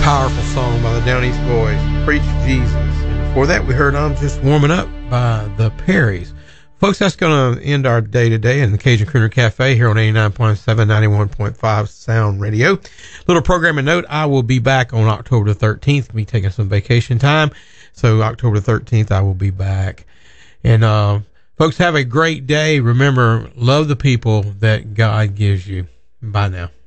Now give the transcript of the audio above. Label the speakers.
Speaker 1: Powerful song by the Down East Boys, Preach Jesus. And before that, we heard I'm Just Warming Up by the Perrys. Folks, that's going to end our day today in the Cajun Crooner Cafe here on 89.7, 91.5 Sound Radio. Little programming note, I will be back on October the 13th. I'll be taking some vacation time. So October the 13th, I will be back. And folks, have a great day. Remember, love the people that God gives you. Bye now.